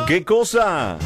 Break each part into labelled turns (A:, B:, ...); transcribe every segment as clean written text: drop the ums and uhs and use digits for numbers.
A: ¿Qué cosa?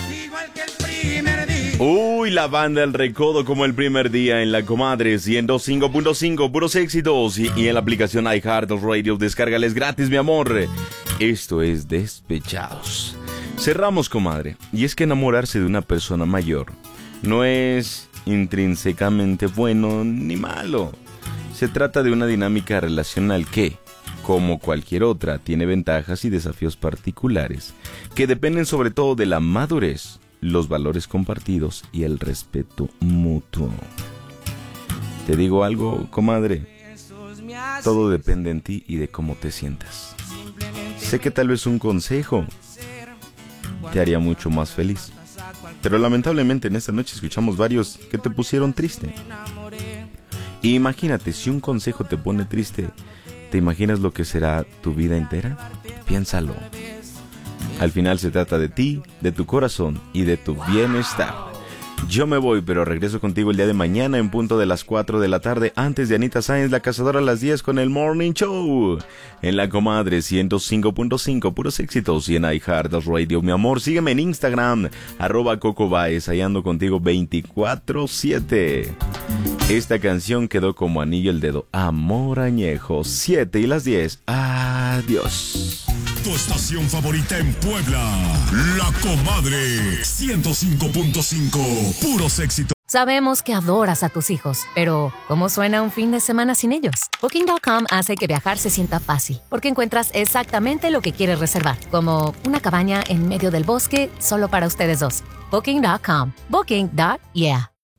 A: Uy, la banda El Recodo como el primer día en la comadre 105.5, puros éxitos y en la aplicación iHeartRadio, descárgales gratis, mi amor. Esto es Despechados. Cerramos, comadre, y es que enamorarse de una persona mayor no es intrínsecamente bueno ni malo. Se trata de una dinámica relacional que, como cualquier otra, tiene ventajas y desafíos particulares que dependen sobre todo de la madurez, los valores compartidos y el respeto mutuo. Te digo algo, comadre, todo depende en ti y de cómo te sientas. Sé que tal vez un consejo te haría mucho más feliz, pero lamentablemente en esta noche escuchamos varios que te pusieron triste. Y imagínate, si un consejo te pone triste, ¿te imaginas lo que será tu vida entera? Piénsalo. Al final se trata de ti, de tu corazón y de tu bienestar. Yo me voy, pero regreso contigo el día de mañana en punto de las 4 de la tarde, antes de Anita Sáenz, la cazadora, a las 10 con el Morning Show. En la comadre 105.5, puros éxitos, y en iHeartRadio, mi amor. Sígueme en Instagram, @CocoBaez, ahí ando contigo 24/7. Esta canción quedó como anillo al dedo. Amor añejo, 7 y las 10. Adiós.
B: Tu estación favorita en Puebla, La Comadre 105.5, puros éxitos.
C: Sabemos que adoras a tus hijos, pero ¿cómo suena un fin de semana sin ellos? Booking.com hace que viajar se sienta fácil, porque encuentras exactamente lo que quieres reservar, como una cabaña en medio del bosque solo para ustedes dos. Booking.com. Booking.yeah.